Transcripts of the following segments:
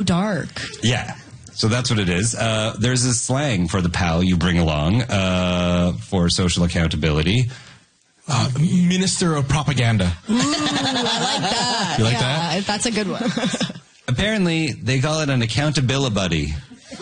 dark. Yeah. So that's what it is. There's a slang for the pal you bring along for social accountability. Minister of Propaganda. Ooh, I like that. You like that? That's a good one. Apparently, they call it an accountability.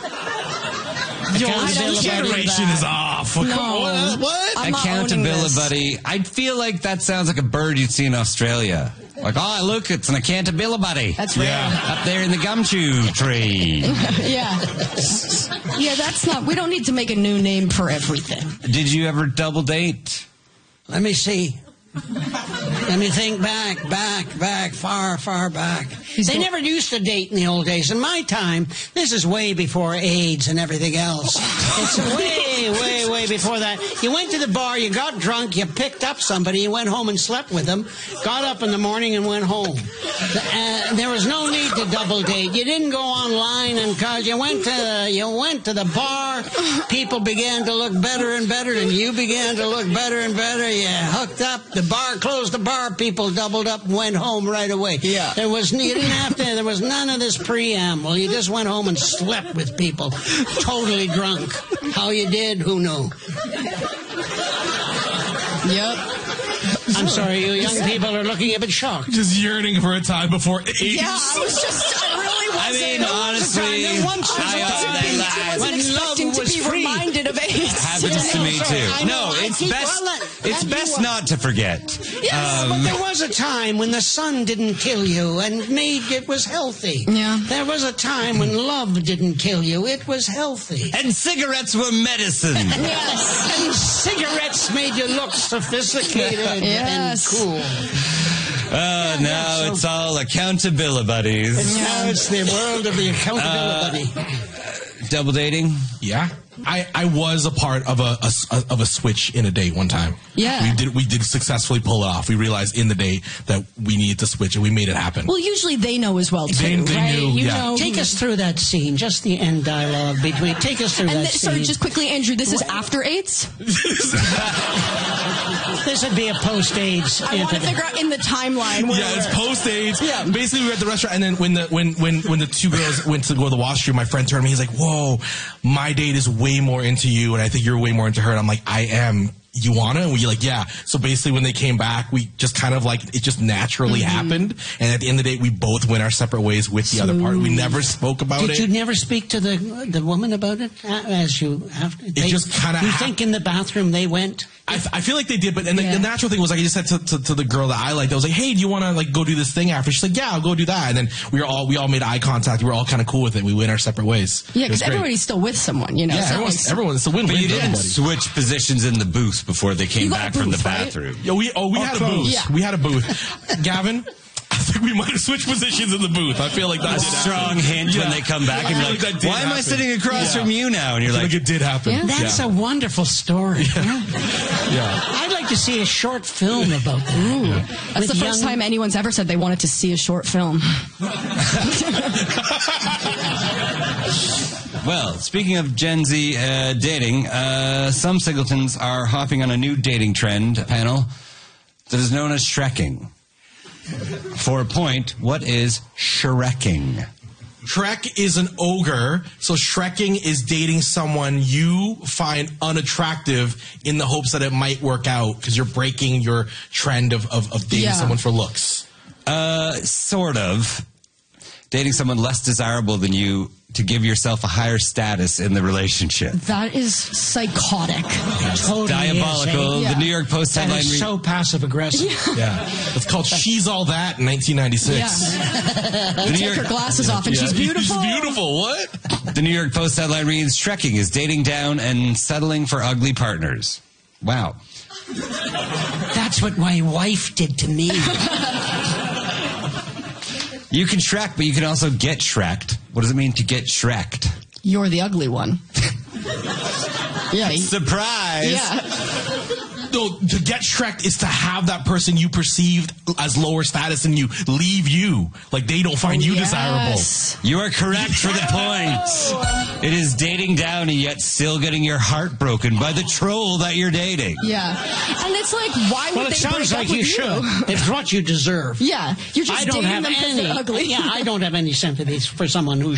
Your generation is off. No. What? I'm not owning this. Accountability. I feel like that sounds like a bird you'd see in Australia. Like, oh, look, it's an accountability. That's right. Yeah. Up there in the gumshoe tree. Yeah. Yeah, that's not... We don't need to make a new name for everything. Did you ever double date? Let me see. Let me think back, far back. They never used to date in the old days. In my time, this is way before AIDS and everything else. It's way before that. You went to the bar, you got drunk, you picked up somebody, you went home and slept with them, got up in the morning and went home. There was no need to double date. You didn't go online and cause you went to the bar, people began to look better and better, and you began to look better and better. You hooked up, the bar closed the bar, people doubled up and went home right away. Yeah. There was none of this preamble. You just went home and slept with people, totally drunk. How you did, who knew? Yep. I'm sorry, you young people are looking a bit shocked. Just yearning for a time before AIDS. Yeah, I really wasn't. I mean, honestly, When love was to be free. Reminded of AIDS. Happens to me too. No, it's best not to forget. Yes, but there was a time when the sun didn't kill you and made it was healthy. Yeah. There was a time when love didn't kill you. It was healthy. And cigarettes were medicine. Yes. And cigarettes made you look sophisticated and cool. Now it's all accountability buddies. Now it's the world of the accountability. Double dating? Yeah. I was a part of a switch in a date one time. Yeah. We did successfully pull it off. We realized in the date that we needed to switch, and we made it happen. Well, usually they know as well, too, They right? knew, You yeah. know, Take us through that scene, just the end dialogue between. Take us through that scene. Sorry, just quickly, Andrew, this is after AIDS? This would be a post-AIDS. I want to figure out in the timeline. Yeah, it's post-AIDS. Yeah. Basically, we were at the restaurant, and then when the two girls went to go to the washroom, my friend turned to me. He's like, "Whoa, my date is way more into you, and I think you're way more into her." And I'm like, "I am. You wanna?" And we're like, "Yeah." So basically, when they came back, we just kind of like it just naturally happened. And at the end of the day, we both went our separate ways with the other part. We never spoke about it. Did you never speak to the woman about it as you after? It just kind of. You think in the bathroom they went? I feel like they did, but the natural thing was like I just said to the girl that I liked, I was like, "Hey, do you want to like go do this thing after?" She's like, "Yeah, I'll go do that." And then we all made eye contact. We were all kind of cool with it. We went our separate ways. Yeah, because everybody's still with someone, you know. Yeah, so everyone's a win-win. But you for didn't everybody. switch positions in the booth before they came You got back a from the booth, right? bathroom. Yeah, we had a booth. Yeah. We had a booth. Gavin, I think we might have switched positions in the booth. I feel like that A strong hint when they come back and I you're feel like, that did why am I happen. sitting across from you now? And you're I feel like, it did happen. Yeah. That's a wonderful story. Yeah. I'd like to see a short film about that. That's the first time anyone's ever said they wanted to see a short film. well, speaking of Gen Z dating, some singletons are hopping on a new dating trend panel that is known as Shrekking. For a point, what is Shrekking? Shrek is an ogre, so Shrekking is dating someone you find unattractive in the hopes that it might work out because you're breaking your trend of dating someone for looks. Sort of. Dating someone less desirable than you to give yourself a higher status in the relationship. That is psychotic. Totally Diabolical. is, Yeah. The New York Post That headline is so passive-aggressive. Yeah. It's called She's All That in 1996. Yeah. They take her glasses off and she's beautiful. She's beautiful. What? The New York Post headline reads, Shrekking is dating down and settling for ugly partners. Wow. That's what my wife did to me. You can Shrek, but you can also get Shreked. What does it mean to get Shreked? You're the ugly one. Yeah. Surprise! Yeah. No, to get Shreked is to have that person you perceived as lower status than you leave you. Like they don't find you desirable. You are correct for the point. It is dating down and yet still getting your heart broken by the troll that you're dating. Yeah. And it's like, why would Well, it they sounds break like up you with should. It's what you deserve. Yeah. You're just I don't dating have them because any. they're ugly. Yeah, I don't have any sympathies for someone who